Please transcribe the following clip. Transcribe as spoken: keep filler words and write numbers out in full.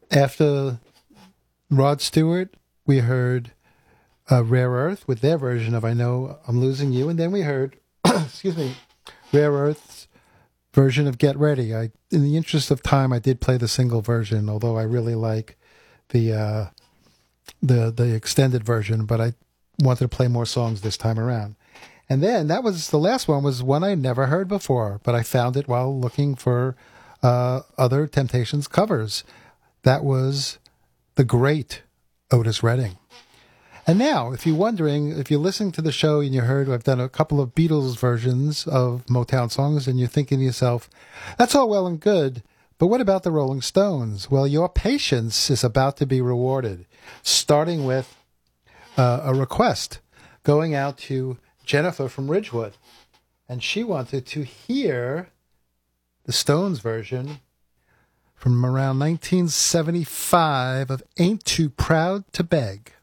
After Rod Stewart, we heard uh, Rare Earth with their version of I Know I'm Losing You. And then we heard, excuse me, Rare Earth's version of Get Ready. I, in the interest of time, I did play the single version, although I really like the uh, the the extended version, but I wanted to play more songs this time around. And then that was the last one was one I never heard before, but I found it while looking for uh, other Temptations covers. That was the great Otis Redding. And now, if you're wondering, if you're listening to the show and you heard I've done a couple of Beatles versions of Motown songs, and you're thinking to yourself, that's all well and good, but what about the Rolling Stones? Well, your patience is about to be rewarded, starting with uh, a request going out to Jennifer from Ridgewood. And she wanted to hear the Stones version from around nineteen seventy-five of Ain't Too Proud to Beg.